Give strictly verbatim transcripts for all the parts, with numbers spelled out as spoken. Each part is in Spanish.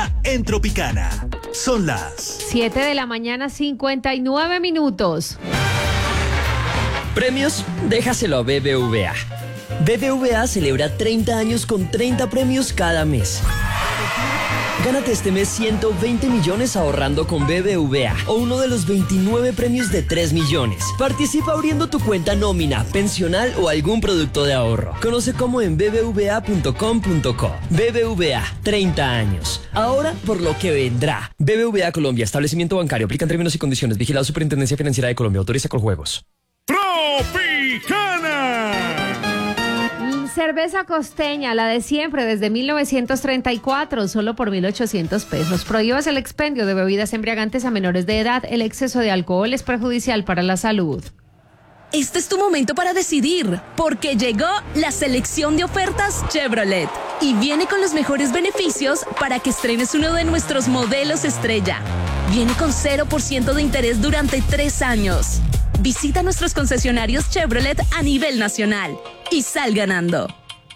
Colombia en Tropicana. Son las siete de la mañana, cincuenta y nueve minutos. Premios, déjaselo a B B V A. B B V A celebra treinta años con treinta premios cada mes. Gánate este mes ciento veinte millones ahorrando con B B V A o uno de los veintinueve premios de tres millones. Participa abriendo tu cuenta nómina, pensional o algún producto de ahorro. Conoce cómo en b b v a punto com punto co. B B V A, treinta años. Ahora por lo que vendrá. B B V A Colombia, establecimiento bancario. Aplican términos y condiciones. Vigilado Superintendencia Financiera de Colombia. Autoriza con juegos. Tropicana. Cerveza costeña, la de siempre, desde mil novecientos treinta y cuatro, solo por mil ochocientos pesos. Prohíbas el expendio de bebidas embriagantes a menores de edad. El exceso de alcohol es perjudicial para la salud. Este es tu momento para decidir, porque llegó la selección de ofertas Chevrolet y viene con los mejores beneficios para que estrenes uno de nuestros modelos estrella. Viene con cero por ciento de interés durante tres años. Visita nuestros concesionarios Chevrolet a nivel nacional y sal ganando.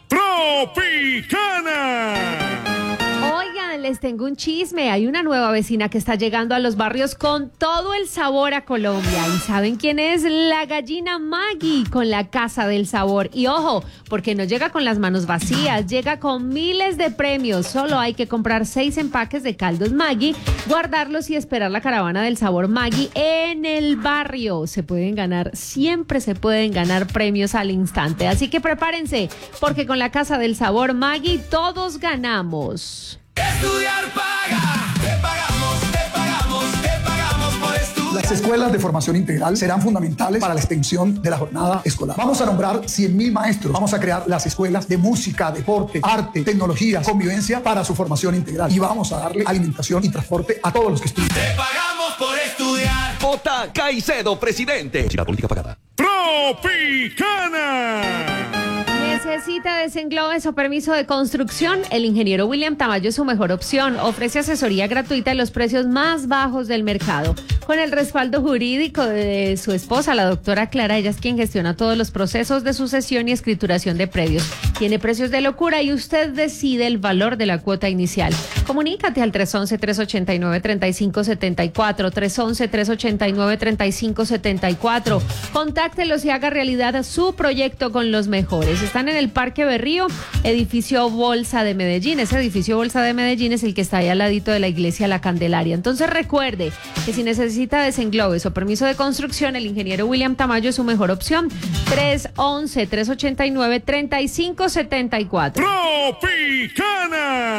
Tropicana. Oigan, les tengo un chisme. Hay una nueva vecina que está llegando a los barrios con todo el sabor a Colombia. ¿Y saben quién es? La gallina Maggi con la Casa del Sabor. Y ojo, porque no llega con las manos vacías, llega con miles de premios. Solo hay que comprar seis empaques de caldos Maggi, guardarlos y esperar la caravana del sabor Maggi en el barrio. Se pueden ganar, siempre se pueden ganar premios al instante. Así que prepárense, porque con la Casa del Sabor Maggi todos ganamos. Estudiar paga, te pagamos, te pagamos, te pagamos por estudiar. Las escuelas de formación integral serán fundamentales para la extensión de la jornada escolar. Vamos a nombrar cien mil maestros. Vamos a crear las escuelas de música, deporte, arte, tecnología, convivencia para su formación integral. Y vamos a darle alimentación y transporte a todos los que estudian. Te pagamos por estudiar. J. Caicedo, presidente. Si la política pagada. Tropicana. ¿Necesita desenglobes o permiso de construcción? El ingeniero William Tamayo es su mejor opción. Ofrece asesoría gratuita en los precios más bajos del mercado. Con el respaldo jurídico de su esposa, la doctora Clara, ella es quien gestiona todos los procesos de sucesión y escrituración de predios. Tiene precios de locura y usted decide el valor de la cuota inicial. Comunícate al tres once, tres ochenta y nueve, treinta y cinco setenta y cuatro, tres once, tres ochenta y nueve, treinta y cinco setenta y cuatro. Contáctelos y haga realidad su proyecto con los mejores. Están en el Parque Berrío, edificio Bolsa de Medellín. Ese edificio Bolsa de Medellín es el que está ahí al ladito de la iglesia La Candelaria. Entonces recuerde que si necesita desenglobes o permiso de construcción, el ingeniero William Tamayo es su mejor opción. tres once, tres ochenta y nueve, treinta y cinco setenta y cuatro. Tropicana.